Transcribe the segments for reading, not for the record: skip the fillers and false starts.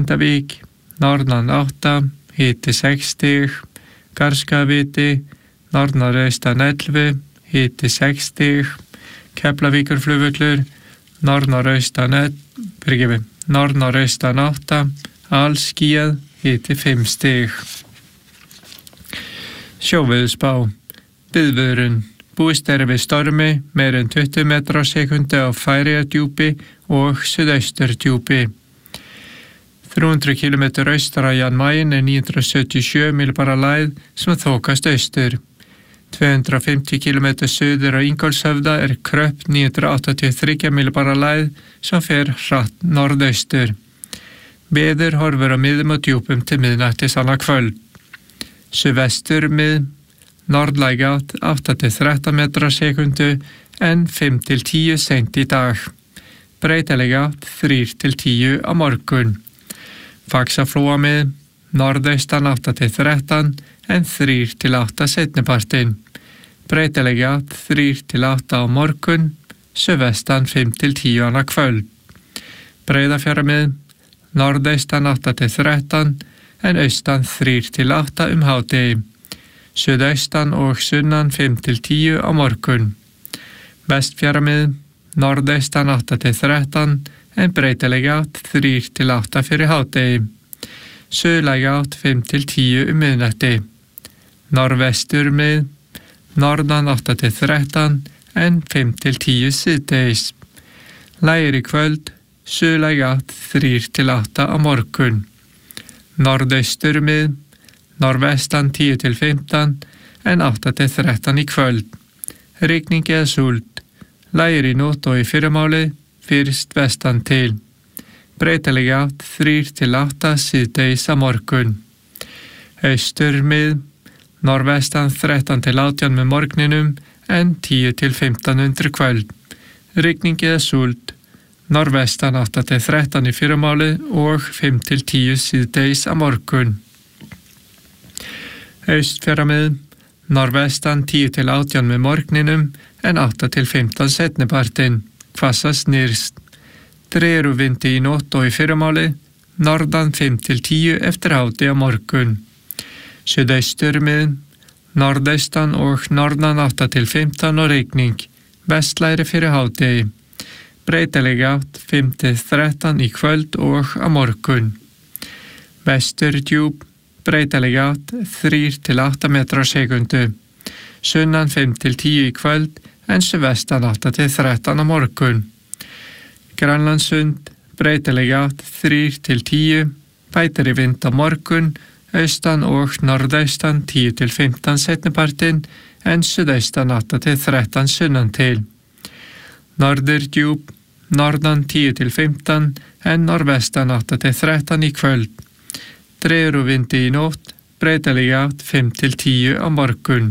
Grindavík, norðan 8, hiti 6 stig, Garðskagaviti, norðnorðaustan 11, hiti 6 stig, Keflavíkurflugvöllur, norðnorðaustan 8, alskýjað, hiti 5 stig. Sjóveðurspá. Viðvörun. Búist er við stormi meira en 20 metra á sekundu á Færeyjadjúpi og Suðausturdjúpi. 300 km austar á Jan Mayen 977 millibara lægð sem þokast austur. 250 km suður á Ingólfshöfða kröpp 983 millibara lægð sem fer hratt norðaustur. Veður horfur á miðum og djúpum til miðnættis annað kvöld. Suðvestur mið, norðlæg átt 8-13 metra á sekundu en 5-10 seint í dag. Breytileg átt 3-10 á morgun. Faxaflóa mið, norðaustan 8-13 en 3-8 seinnipartinn. Breytileg átt 3-8 á morgun, suðvestan 5-10 annað kvöld. Breiðafjara mið, norðaustan 8-13 en austan 3-8 hádegi. Suðaustan og sunnan 5-10 á morgun. Vestfjara mið, norðaustan 8-13 en breytileg átt 3-8 fyrir hádegi. Suðlæg átt 5-10 miðnætti. Norðvestur mið, norðan 8-13 en 5-10 síðdegis. Lægir í kvöld, suðlæg átt 3-8 á morgun. Norðaustur mið, norðvestan 10-15 en 8-13 í kvöld. Rigning eða súld. Lægir í nótt og í fyrramáli, fyrst vestan til. Breytileg átt 3-8 síðdegis á morgun. Austur mið, norðvestan 13-18 með morgninum en 10-15 undir kvöld. Rigning eða súld. Norðvestan 8-13 í fyrramáli og 5-10 síðdegis á morgun. Austfjara mið, norðvestan 10-18 með morgninum en 8-15 seinnipartinn, hvassast nyrst. Dregur úr vindi í nótt og í fyrramáli, norðan 5-10 eftir hádegi á morgun. Suðaustur mið, norðaustan og norðan 8-15 og rigning, vestlægri fyrir hádegi. Breytileg átt 5-13 í kvöld og á morgun. Vesturdjúp, breytileg átt 3-8 metra á sekundu. Sunnan 5-10 í kvöld en suðvestan 8-13 á morgun. Grænlandssund, breytileg átt 3-10, bætir í vind á morgun, austan og norðaustan 10-15 seinnipartinn en suðaustan 8-13 sunnan til. Norðurdjúp, norðan 10-15 en norðvestan 8-13 í kvöld. Dregur úr vindi í nótt, breytileg átt 5-10 á morgun.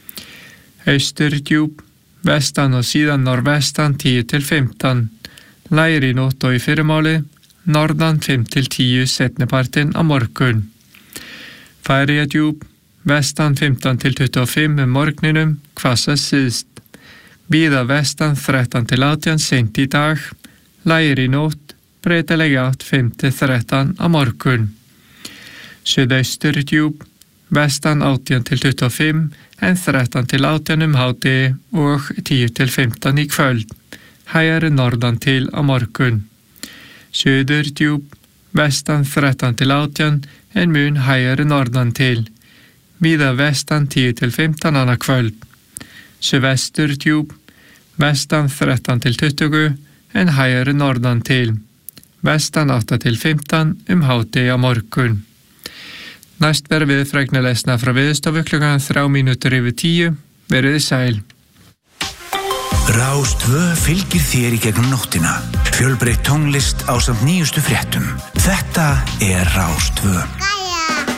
Austurdjúp, vestan og síðan norðvestan 10-15. Lægir í nótt og í fyrramáli, norðan 5-10 seinnipartinn á morgun. Færeyjadjúp, vestan 15-25 með morgninum, hvassast síðst. Víða vestan 13-18 seint í dag, lægir í nótt, breytileg átt 5-13 á morgun. Suðausturdjúp, vestan 18-25 en 13-18 hádegi og 10-15 í kvöld, hægari norðan til á morgun. Suðurdjúp, vestan 13-18 en mun hægari norðan til, víða vestan 10-15 annað kvöld. Suðvesturdjúp, vestan 13-20 en hægari norðan til, vestan 8-15 hádegi á morgun. Næst verður viðfrægna lesna frá Veðurstofu klukkan 9:03, veriði sæl. Rás 2 fylgir þér í gegnum nóttina. Fjölbreytt tónlist ásamt nýjustu fréttum. Þetta er Rás 2.